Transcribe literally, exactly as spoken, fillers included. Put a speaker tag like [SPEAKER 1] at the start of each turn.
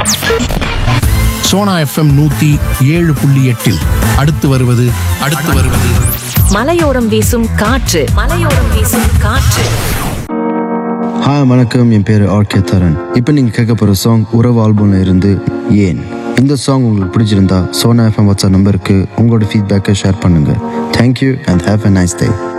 [SPEAKER 1] Sona FM நூத்தி ஏழு புள்ளி எட்டில் அடுத்து வருவது அடுத்து வருவது
[SPEAKER 2] மலையோரம் வீசும் காற்று மலையோரம் வீசும் காற்று
[SPEAKER 3] ஹாய் வணக்கம், என் பேர் ஆர்கே தரன். இப்போ நீங்கள் கேட்க போகிற சாங் உறவு ஆல்பம்ல இருந்து ஏன். இந்த சாங் உங்களுக்கு பிடிச்சிருந்தா சோனா எஃப்எம் வாட்ஸ்அப் நம்பருக்கு உங்களோட ஃபீட்பேக்கை ஷேர் பண்ணுங்கள். Thank you and have a nice day.